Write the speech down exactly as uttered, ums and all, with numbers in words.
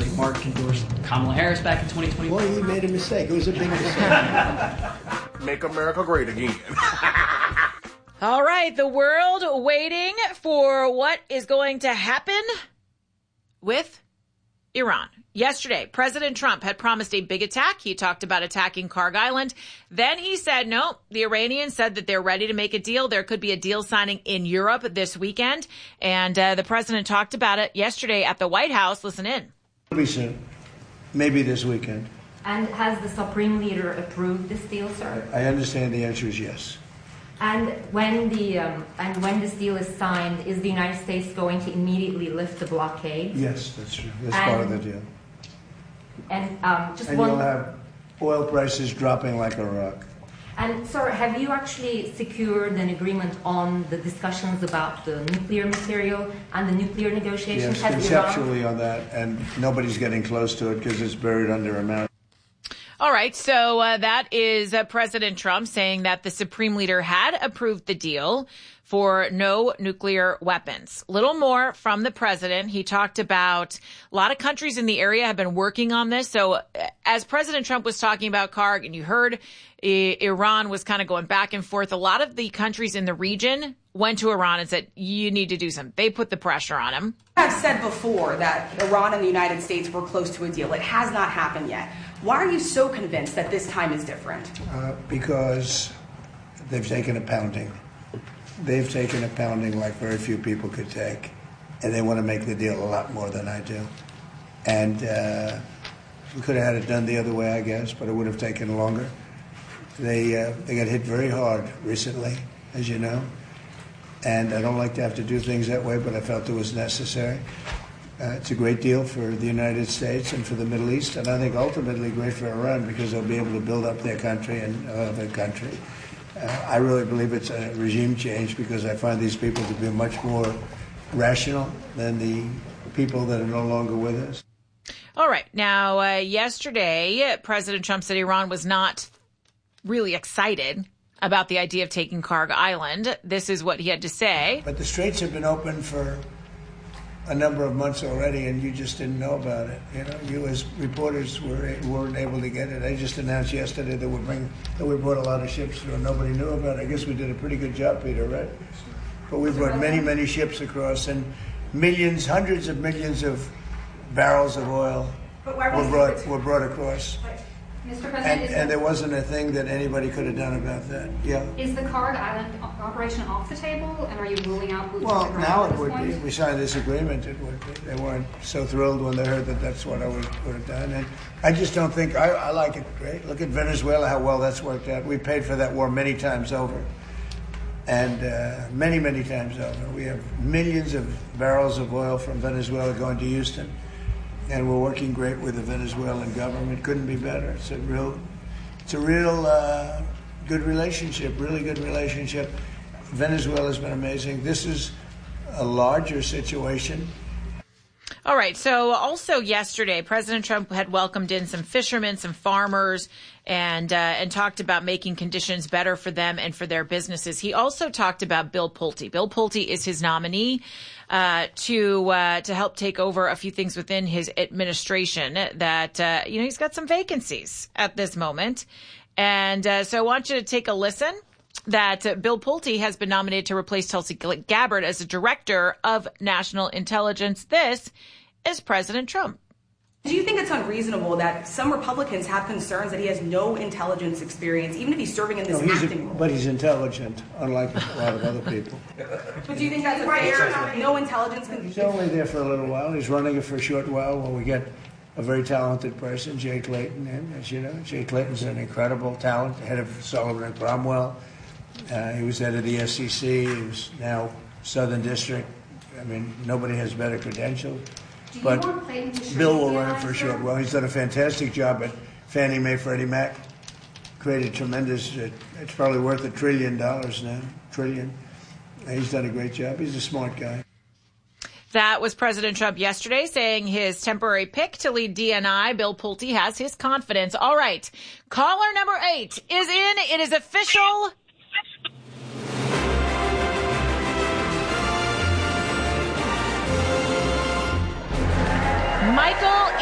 Obviously, Mark endorsed Kamala Harris back in twenty twenty. Well, he made a mistake. It was a big mistake. Make America great again. All right, the world waiting for what is going to happen with Iran. Yesterday, President Trump had promised a big attack. He talked about attacking Karg Island. Then he said, no, the Iranians said that they're ready to make a deal. There could be a deal signing in Europe this weekend. And uh, the president talked about it yesterday at the White House. Listen in. Maybe soon. Maybe this weekend. And has the Supreme Leader approved this deal, sir? I understand the answer is yes. And when the um, and when this deal is signed, is the United States going to immediately lift the blockade? Yes, that's true. That's and, part of the deal. And um, just and one. you'll have oil prices dropping like a rock. And sir, have you actually secured an agreement on the discussions about the nuclear material and the nuclear negotiations? Yes, has conceptually Iran... on that, and nobody's getting close to it because it's buried under a mountain. All right, so uh, that is uh, President Trump saying that the Supreme Leader had approved the deal for no nuclear weapons. Little more from the president. He talked about a lot of countries in the area have been working on this. So uh, as President Trump was talking about Karg, and you heard I- Iran was kind of going back and forth, a lot of the countries in the region went to Iran and said, you need to do something. They put the pressure on him. I've said before that Iran and the United States were close to a deal. It has not happened yet. Why are you so convinced that this time is different? Uh, because they've taken a pounding. They've taken a pounding like very few people could take. And they want to make the deal a lot more than I do. And uh, we could have had it done the other way, I guess, but it would have taken longer. They, uh, they got hit very hard recently, as you know. And I don't like to have to do things that way, but I felt it was necessary. Uh, it's a great deal for the United States and for the Middle East, and I think ultimately great for Iran because they'll be able to build up their country and uh, their country. Uh, I really believe it's a regime change because I find these people to be much more rational than the people that are no longer with us. All right. Now, uh, yesterday, President Trump said Iran was not really excited about the idea of taking Karg Island. This is what he had to say. But the straits have been open for a number of months already, and you just didn't know about it. You know, you as reporters were, weren't able to get it. I just announced yesterday that we bring that we brought a lot of ships through, and nobody knew about it. I guess we did a pretty good job, Peter, right? But we brought many, many ships across, and millions, hundreds of millions of barrels of oil were brought were brought across. Mister And, President, and there wasn't a thing that anybody could have done about that. Yeah. Is the Karg Island operation off the table, and are you ruling out boots Well, on the ground now at it this would point? be. We signed this agreement. It would be. They weren't so thrilled when they heard that that's what I would, would have done. And I just don't think, I, I like it great. Look at Venezuela, how well that's worked out. We paid for that war many times over. And uh, many, many times over. We have millions of barrels of oil from Venezuela going to Houston. And we're working great with the Venezuelan government. Couldn't be better. It's a real... It's a real uh, good relationship, really good relationship. Venezuela's been amazing. This is a larger situation. All right. So also yesterday, President Trump had welcomed in some fishermen, some farmers, and uh, and talked about making conditions better for them and for their businesses. He also talked about Bill Pulte. Bill Pulte is his nominee uh, to uh, to help take over a few things within his administration. That uh, you know he's got some vacancies at this moment, and uh, so I want you to take a listen. That uh, Bill Pulte has been nominated to replace Tulsi Gabbard as the director of national intelligence. This is President Trump. Do you think it's unreasonable that some Republicans have concerns that he has no intelligence experience, even if he's serving in this No, he's acting a, role? but he's intelligent, unlike a lot of other people. But do you think that's a fair? No intelligence. He's only there for a little while. He's running it for a short while while we get a very talented person, Jay Clayton, in. As you know, Jay Clayton's an incredible talent, head of Sullivan and Cromwell. Uh, he was head of the S E C. He was now Southern District. I mean, nobody has better credentials. Do you But want Clayton to Bill shrink will the run it alliance, for sure. sir? Well, he's done a fantastic job at Fannie Mae, Freddie Mac. Created tremendous, uh, it's probably worth a trillion dollars now, trillion. Uh, he's done a great job. He's a smart guy. That was President Trump yesterday saying his temporary pick to lead D N I, Bill Pulte, has his confidence. All right. Caller number eight is in. It is official. Michael